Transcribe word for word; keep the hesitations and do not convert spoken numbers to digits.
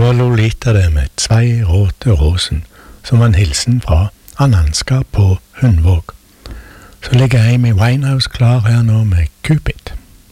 var Lolita det med Tvei Råte Rosen, som var en hilsen fra Ananska på Hundvåg. Så ligger Amy Winehouse klar her nå med Cupid.